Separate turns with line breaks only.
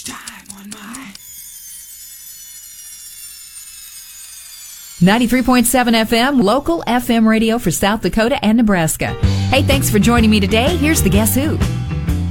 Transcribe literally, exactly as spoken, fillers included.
time on my...
ninety-three point seven F M, local F M radio for South Dakota and Nebraska. Hey, thanks for joining me today. Here's the Guess Who.